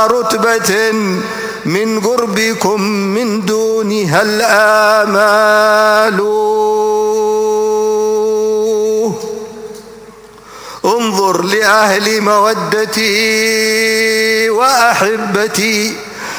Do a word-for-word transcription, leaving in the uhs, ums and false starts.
رتبة من قربكم من دونها الآمال. انظر لأهل مودتي وأحبتي